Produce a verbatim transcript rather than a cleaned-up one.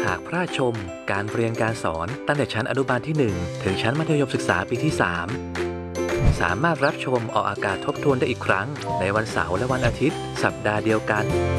หากพลาดชมการเรียนการสอนตั้งแต่ชั้นอนุบาลที่หนึ่งถึงชั้นมัธยมศึกษาปีที่สามสามารถรับชมออกอากาศทบทวนได้อีกครั้งในวันเสาร์และวันอาทิตย์สัปดาห์เดียวกัน